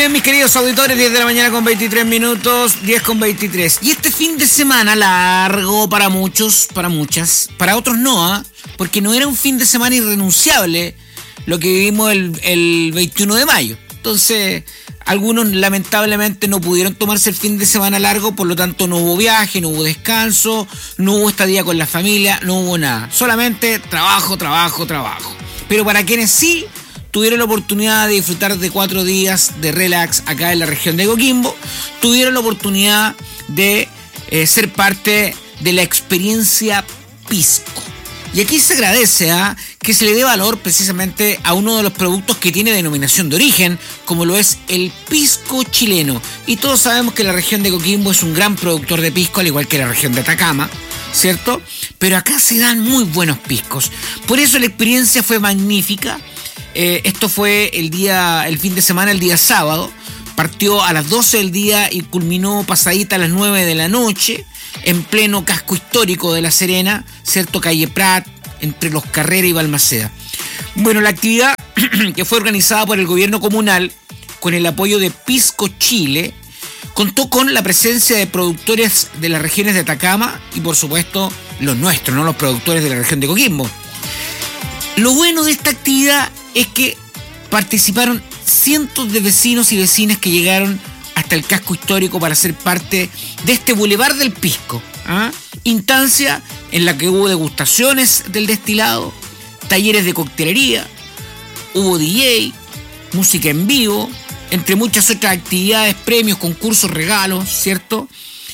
bien, mis queridos auditores, 10 de la mañana con 23 minutos, 10 con 23. Y este fin de semana largo para muchos, para muchas, para otros no, porque no era un fin de semana irrenunciable lo que vivimos el 21 de mayo. Entonces, algunos lamentablemente no pudieron tomarse el fin de semana largo, por lo tanto no hubo viaje, no hubo descanso, no hubo estadía con la familia, no hubo nada. Solamente trabajo. Pero para quienes sí tuvieron la oportunidad de disfrutar de 4 días de relax acá en la región de Coquimbo, tuvieron la oportunidad de ser parte de la experiencia Pisco. Y aquí se agradece que se le dé valor precisamente a uno de los productos que tiene denominación de origen, como lo es el pisco chileno. Y todos sabemos que la región de Coquimbo es un gran productor de pisco, al igual que la región de Atacama, ¿cierto? Pero acá se dan muy buenos piscos. Por eso la experiencia fue magnífica. Esto fue el fin de semana, el día sábado. Partió a las 12 del día y culminó pasadita a las 9 de la noche, en pleno casco histórico de La Serena, ¿cierto? Calle Prat, entre Los Carreras y Balmaceda. Bueno, la actividad que fue organizada por el gobierno comunal, con el apoyo de Pisco Chile, contó con la presencia de productores de las regiones de Atacama y, por supuesto, los nuestros, ¿no? Los productores de la región de Coquimbo. Lo bueno de esta actividad es que participaron cientos de vecinos y vecinas que llegaron hasta el casco histórico para ser parte de este Boulevard del Pisco. Instancia en la que hubo degustaciones del destilado, talleres de coctelería, hubo DJ, música en vivo, entre muchas otras actividades, premios, concursos, regalos, ¿cierto?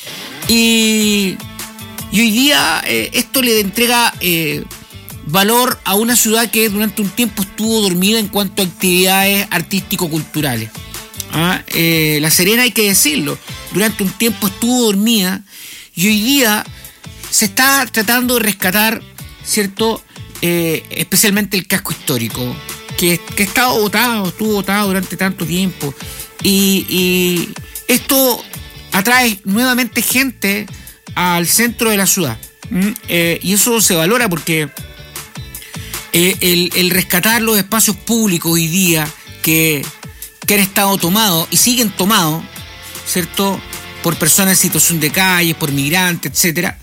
Y hoy día esto le entrega valor a una ciudad que durante un tiempo estuvo dormida en cuanto a actividades artístico-culturales. La Serena, hay que decirlo, durante un tiempo estuvo dormida y hoy día se está tratando de rescatar, ¿cierto? Especialmente el casco histórico, que estuvo botado durante tanto tiempo. Y esto atrae nuevamente gente al centro de la ciudad. Y eso se valora porque el rescatar los espacios públicos hoy día que han estado tomados y siguen tomados, ¿cierto? Por personas en situación de calle, por migrantes, etcétera,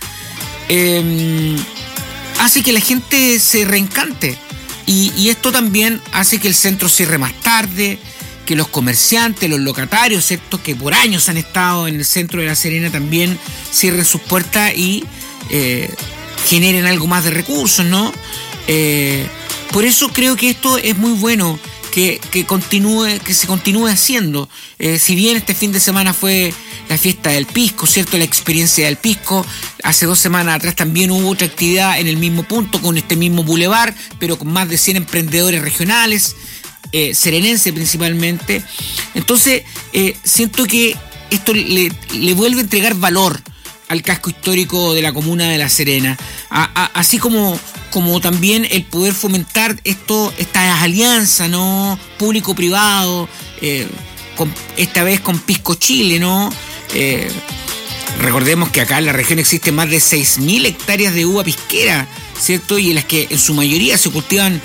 hace que la gente se reencante. Y esto también hace que el centro cierre más tarde, que los comerciantes, los locatarios, ¿cierto? Que por años han estado en el centro de La Serena también cierren sus puertas y generen algo más de recursos, ¿no? Por eso creo que esto es muy bueno que se continúe haciendo. Si bien este fin de semana fue la fiesta del pisco, ¿cierto? La experiencia del pisco. Hace 2 semanas atrás también hubo otra actividad en el mismo punto, con este mismo bulevar, pero con más de 100 emprendedores regionales, serenenses principalmente. Entonces, siento que esto le vuelve a entregar valor al casco histórico de la comuna de La Serena, así como también el poder fomentar estas alianzas, ¿no? Público-privado, esta vez con Pisco Chile, ¿no? Recordemos que acá en la región existen más de 6.000 hectáreas de uva pisquera, ¿cierto? Y en las que en su mayoría se cultivan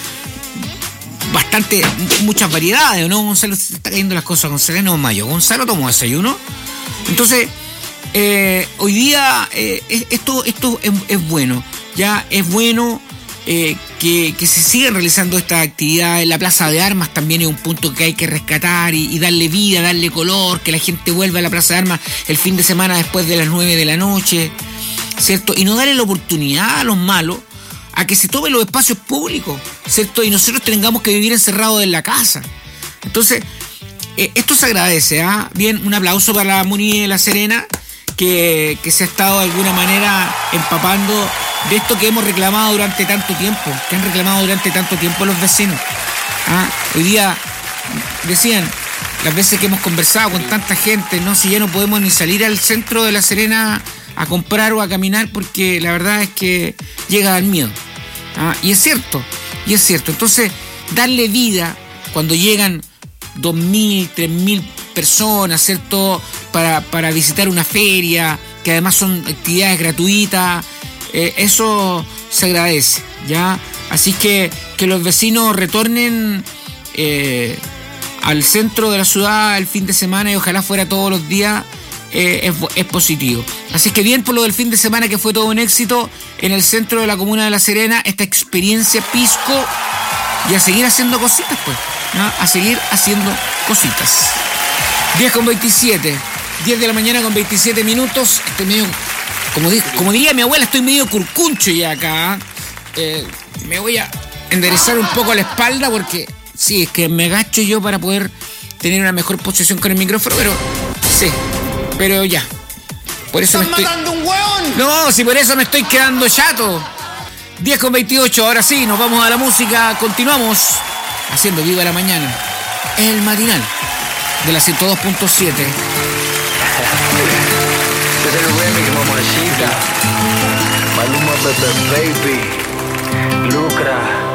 muchas variedades, ¿no? Gonzalo, se está cayendo las cosas. Gonzalo Mayo. Gonzalo tomó desayuno. Entonces, hoy día esto es bueno. Ya es bueno que se sigan realizando estas actividades. La Plaza de Armas también es un punto que hay que rescatar y darle vida, darle color, que la gente vuelva a la Plaza de Armas el fin de semana después de las 9 de la noche, ¿cierto? Y no darle la oportunidad a los malos a que se tomen los espacios públicos, ¿cierto? Y nosotros tengamos que vivir encerrados en la casa. Entonces, esto se agradece, Bien, un aplauso para la Muni de La Serena, que se ha estado de alguna manera empapando de esto que hemos reclamado durante tanto tiempo, los vecinos. Hoy día decían, las veces que hemos conversado con tanta gente, no, si ya no podemos ni salir al centro de La Serena a comprar o a caminar, porque la verdad es que llega a dar miedo. Y es cierto. Entonces, darle vida cuando llegan 2.000, 3.000 personas, ¿cierto? Para visitar una feria, que además son actividades gratuitas, eso se agradece, ¿ya? Así que los vecinos retornen al centro de la ciudad el fin de semana y ojalá fuera todos los días, es positivo. Así que bien por lo del fin de semana, que fue todo un éxito en el centro de la comuna de La Serena, esta experiencia pisco, y a seguir haciendo cositas, pues, ¿no? A seguir haciendo cositas. 10:27, 10 de la mañana con 27 minutos. Estoy medio, como diría mi abuela, estoy medio curcuncho ya acá. Me voy a enderezar un poco la espalda porque sí, es que me agacho yo para poder tener una mejor posición con el micrófono, pero sí, pero ya. Por eso me estoy... matando un hueón! No, si por eso me estoy quedando chato. 10:28, ahora sí, nos vamos a la música. Continuamos haciendo Viva la Mañana, el matinal de la 102.7. Este es el remix, mamacita. Maluma, Pepe Baby, Lucra.